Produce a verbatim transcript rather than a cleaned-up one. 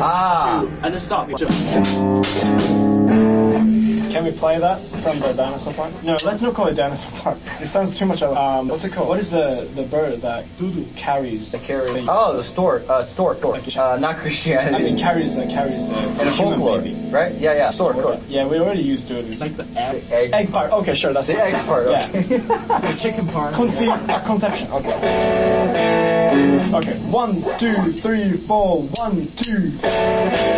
Ah. two, and then stop. Can we play that from the dinosaur park? No, let's not call it dinosaur park. It sounds too much of um. What's it called? What is the the bird that carries? The carry. Oh, the stork. Uh, stork. stork. Uh, not Christianity. I mean, carries uh, carries uh, and a folklore, baby. right? Yeah, yeah. Stork. stork. Yeah, we already used dodo. It's like the egg. Egg. Egg part. Okay, sure. That's the egg fine. part. Yeah. Okay. The chicken part. Conce- conception. Okay. Okay. One, two, three, four. One, two.